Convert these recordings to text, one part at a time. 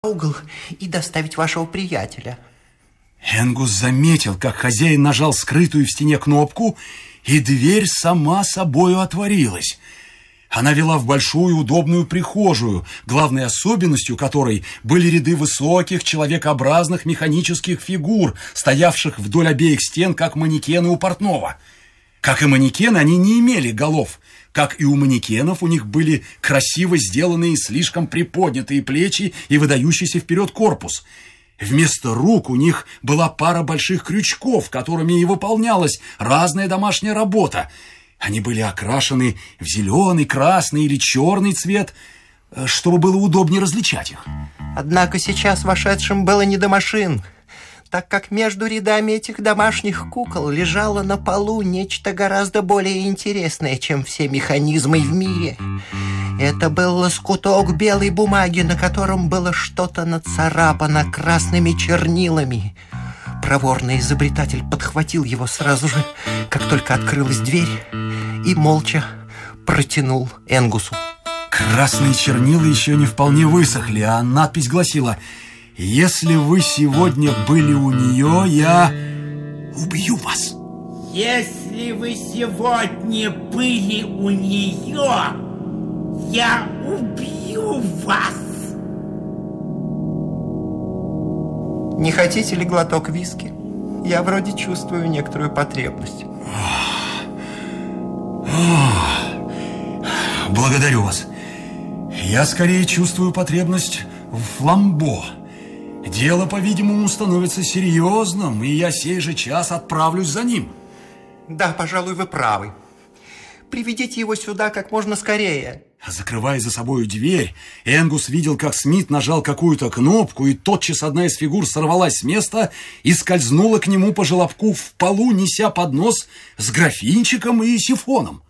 угол и доставить вашего приятеля. Энгус заметил, как хозяин нажал скрытую в стене кнопку, и дверь сама собою отворилась. Она вела в большую удобную прихожую, главной особенностью которой были ряды высоких, человекообразных механических фигур, стоявших вдоль обеих стен, как манекены у портного. Как и манекены, они не имели голов. Как и у манекенов, у них были красиво сделанные, слишком приподнятые плечи и выдающийся вперед корпус. Вместо рук у них была пара больших крючков, которыми и выполнялась разная домашняя работа. Они были окрашены в зеленый, красный или черный цвет, чтобы было удобнее различать их. Однако сейчас вошедшим было не до машин, так как между рядами этих домашних кукол лежало на полу нечто гораздо более интересное, чем все механизмы в мире. Это был лоскуток белой бумаги, на котором было что-то нацарапано красными чернилами. Проворный изобретатель подхватил его сразу же, как только открылась дверь, и молча протянул Энгусу. Красные чернила еще не вполне высохли, а надпись гласила: «Если вы сегодня были у нее, я убью вас». Если вы сегодня были у нее, я убью вас. Не хотите ли глоток виски? Я вроде чувствую некоторую потребность. Благодарю вас. Я скорее чувствую потребность в фламбо. Дело, по-видимому, становится серьезным, и я сей же час отправлюсь за ним. Да, пожалуй, вы правы. Приведите его сюда как можно скорее. Закрывая за собою дверь, Энгус видел, как Смит нажал какую-то кнопку, и тотчас одна из фигур сорвалась с места и скользнула к нему по желобку в полу, неся поднос с графинчиком и сифоном.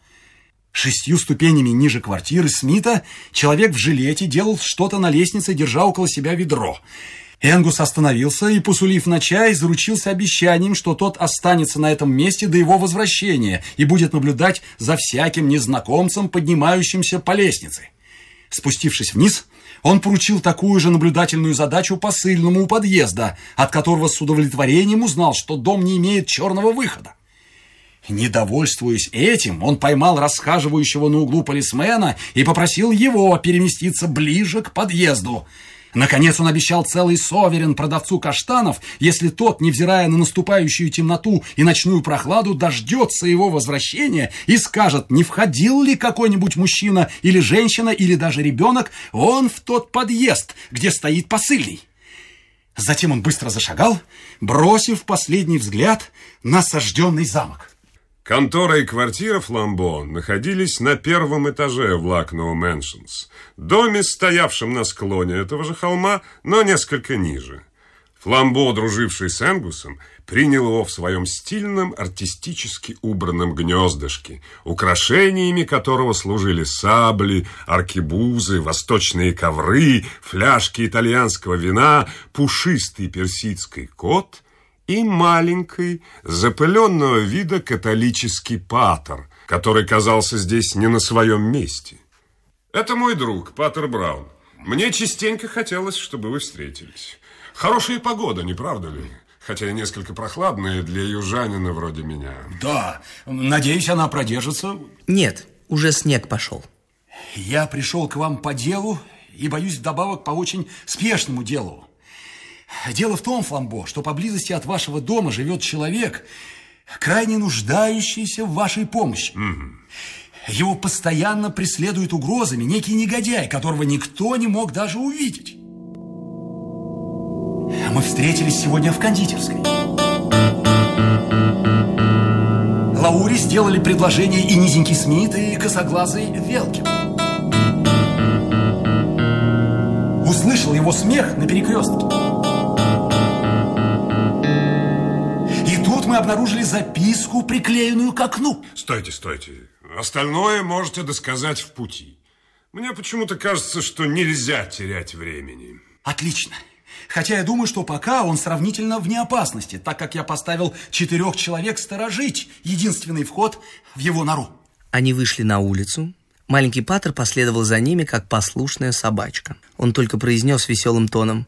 6 ступенями ниже квартиры Смита человек в жилете делал что-то на лестнице, держа около себя ведро. Энгус остановился и, посулив на чай, заручился обещанием, что тот останется на этом месте до его возвращения и будет наблюдать за всяким незнакомцем, поднимающимся по лестнице. Спустившись вниз, он поручил такую же наблюдательную задачу посыльному у подъезда, от которого с удовлетворением узнал, что дом не имеет черного выхода. Недовольствуясь этим, он поймал расхаживающего на углу полисмена и попросил его переместиться ближе к подъезду. Наконец он обещал целый соверен продавцу каштанов, если тот, невзирая на наступающую темноту и ночную прохладу, дождется его возвращения и скажет, не входил ли какой-нибудь мужчина или женщина или даже ребенок вон в тот подъезд, где стоит посыльный. Затем он быстро зашагал, бросив последний взгляд на сожженный замок. Контора и квартира Фламбо находились на 1-м этаже в Лакноу Мэншнс, доме, стоявшем на склоне этого же холма, но несколько ниже. Фламбо, друживший с Энгусом, принял его в своем стильном, артистически убранном гнездышке, украшениями которого служили сабли, аркебузы, восточные ковры, фляжки итальянского вина, пушистый персидский кот и маленький, запыленного вида католический патер, который казался здесь не на своем месте. Это мой друг, патер Браун. Мне частенько хотелось, чтобы вы встретились. Хорошая погода, не правда ли? Хотя и несколько прохладная для южанина вроде меня. Да, надеюсь, она продержится. Нет, уже снег пошел. Я пришел к вам по делу и, боюсь, вдобавок по очень спешному делу. Дело в том, Фламбо, что поблизости от вашего дома живет человек, крайне нуждающийся в вашей помощи. Его постоянно преследует угрозами некий негодяй, которого никто не мог даже увидеть. Мы встретились сегодня в кондитерской. Лауре сделали предложение и низенький Смит, и косоглазый Велкин. Услышал его смех на перекрестке. Мы обнаружили записку, приклеенную к окну. Стойте, стойте. Остальное можете досказать в пути. Мне почему-то кажется, что нельзя терять времени. Отлично. Хотя я думаю, что пока он сравнительно вне опасности, так как я поставил 4 человек сторожить единственный вход в его нору. Они вышли на улицу. Маленький патер последовал за ними, как послушная собачка. Он только произнес веселым тоном: